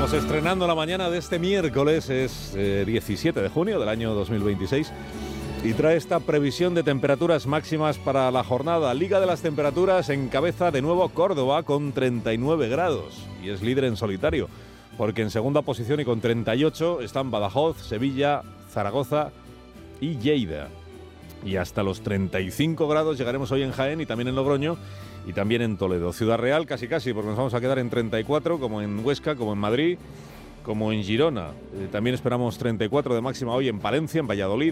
Estamos estrenando la mañana de este miércoles, es 17 de junio del año 2026, y trae esta previsión de temperaturas máximas para la jornada. Liga de las temperaturas encabeza de nuevo Córdoba con 39 grados y es líder en solitario, porque en segunda posición y con 38 están Badajoz, Sevilla, Zaragoza y Lleida. Y hasta los 35 grados llegaremos hoy en Jaén y también en Logroño y también en Toledo. Ciudad Real casi, porque nos vamos a quedar en 34, como en Huesca, como en Madrid, como en Girona. También esperamos 34 de máxima hoy en Palencia, en Valladolid.